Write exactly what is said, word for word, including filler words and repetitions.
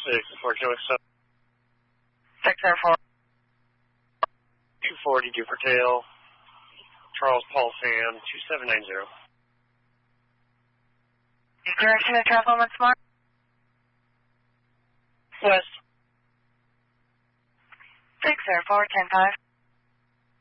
six, four Q X seven. six oh four. two forty, Dupert Tail, Charles Paul Sam, two seven nine zero. Direction of travel once more? West. six oh four, ten five.